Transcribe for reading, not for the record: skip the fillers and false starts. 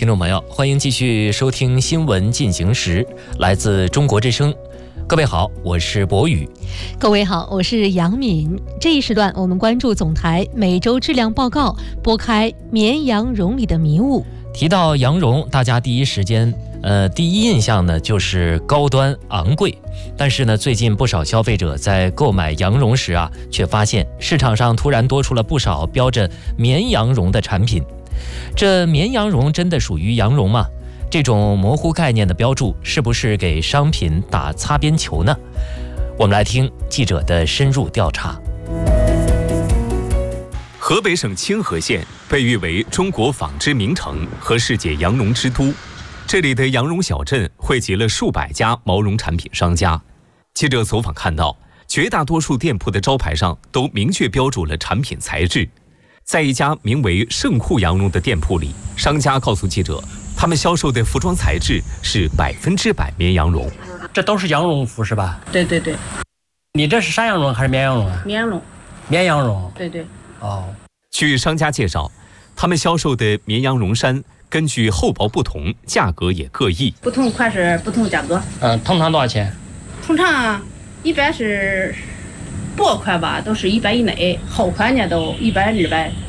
听众朋友，欢迎继续收听新闻进行时，来自中国之声。各位好，我是博宇。 各位好，我是杨敏。这一时段我们关注总台每周质量报告，拨开绵羊绒里的迷雾。 提到羊绒，大家第一印象呢就是高端昂贵，但是呢，最近不少消费者在购买羊绒时却发现市场上突然多出了不少标着绵羊绒的产品。这绵羊绒真的属于羊绒吗？这种模糊概念的标注是不是给商品打擦边球呢？我们来听记者的深入调查。 河北省清河县被誉为中国纺织名城和世界羊绒之都，这里的羊绒小镇汇集了数百家毛绒产品商家。记者走访看到，绝大多数店铺的招牌上都明确标注了产品材质。在一家名为盛库羊绒的店铺里，商家告诉记者，他们销售的服装材质是100%绵羊绒。 这都是羊绒服是吧？ 对对对。 你这是山羊绒还是绵羊绒啊？ 绵羊绒。 绵羊绒。 对对。 哦。 据商家介绍，他们销售的绵羊绒衫根据厚薄不同，价格也各异。 不同款式不同价格。 通常多少钱？ 通常一般是薄款吧，都是100以内，厚款呢都100、200。